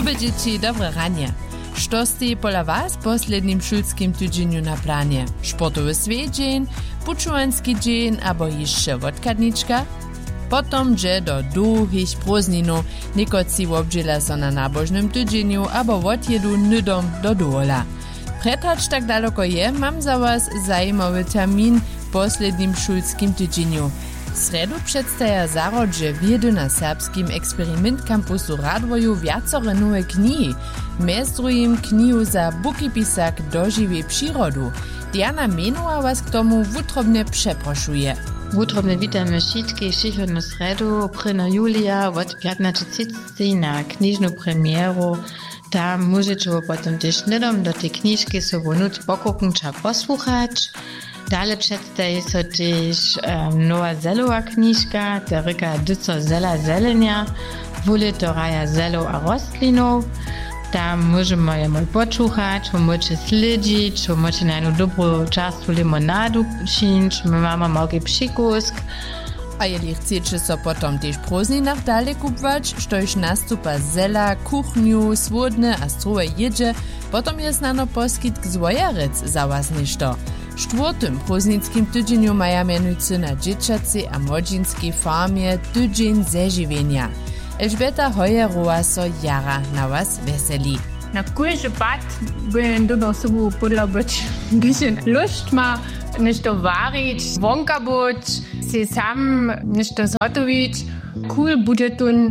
Lube dzieci, dobre ranie. Što ste pola was poslednim šulskim tydzieniu na planie? Sportowy svědźeń, pučuanski dzień abo jeszcze wodkadniczka? Potom dże do dłuhých prózdninów, niekoci obdziela so na nabożnym tydzieniu abo odjedu nydom do dola. Pretać tak daleko je, mam za was zajímavý termin w poslednim šulskim tydzieniu. W sredu przedstawia zarodże wiedy na serbskim Experiment Campusu Radwoju wiacore nowe knihy. Mez drugim knihu za bukipisak dožiwie przyrodu. Diana Menuła was k tomu wutrobne przeproszuje. Wutrobne witamy wszystkie przychodną sredu, 1. julia od 15:30 na knižnu premieru. Tam możecie potem też nydom do tej kniżki sobie nut pokuknąć a posłuchać. Dalej przedstawi się też nowa zelowa kniżka, teryka dyco zela zelenia, wuli to raja zelo a rostlinów. Tam możemy je posłuchać, możecie śledzić, możecie na jedną dobrą czarstwu limonadu przyjąć, my mamy mały przykusk. A jeli chcecie so potom też prózdninach dalej kupować, štož nastupa zela, kuchniu, słodne a stroje jedzie, potom je znano poskitk zwojarec za was ništo. W 4. prózdnickim tydzieniu maja mianujcy na dzieciacy a młodzieńskiej farmie tydzień zeżywienia. Elżbieta Hojerowa so jara na was weseli. Na kujże pad bym dobrą sobą podlabyć, gdyż lust ma nešto warić, wonka być, się sam nešto zhotowić. Cool bude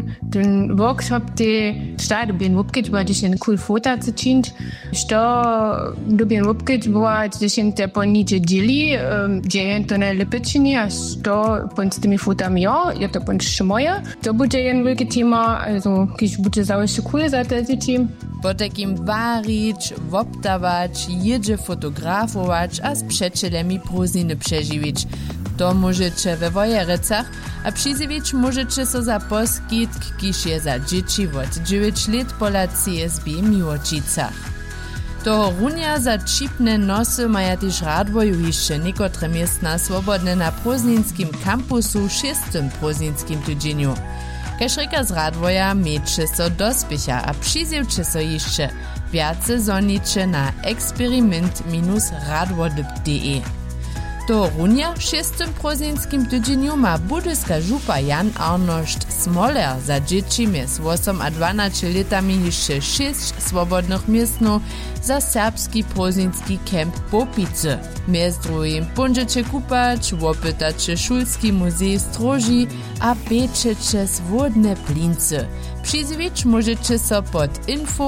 ten workshop, te šta dobien wupkić, bo gdyż jen cool fota zaczynić, što dobien wupkić, bo gdyż jen te po nicze dzieli, gdzie jen to najlepiej czyni, a što pon z tymi fotami je to pon jeszcze moje. To bude jen wielkie tema, also gdyż bude założę cool za te dzieci. Po takim warić, woptawać, jedzie fotografować, a z przyjacielami prózdniny przeżywić. To możecie we Wojerecach, a przyzywić możecie so za poskitk, kiż je za dzieci od 9 lat pola CSB Miłocicach. Toho runia za čipne nosy maja też Radwoju jeszcze niekotre miestna swobodne na prózdninskim kampusu w 6. prózdninskim tydzieniu. Kaž reka z Radwoja miejcie so dospiecha, a przyzywcie so jeszcze więcej zonicie na experiment-radwodyb.de. To runia w 6. prózdninskim tydzieniu ma budyska župa Jan Arnošt Smoler za dzieci mez 8 a 12 latami jeszcze 6 swobodnych miestnów za serbski prózdninski kemp Popice. Mez drugim będziecie kupać, łopytacie szulski muzej stroży a pieczecie swodne plince. Przyzwieć możecie so pod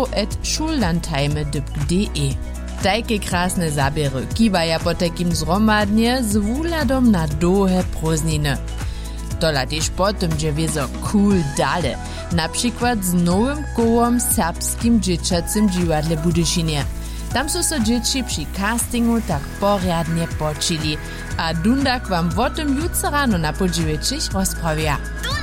info@schullandheime.de. Tajke krasne zabiery kiwaja po takim zromadnie z wuladom na dłuhe prózdniny. Tola też potem gdzie wiezo cool dale, na przykład z nowym kołom serbskim dzieciacym dziwadle Budyszynie. Tam są so dzieci przy castingu tak porядnie počili, a Dundak wam o tym jutro rano na podziwieczych rozprawia.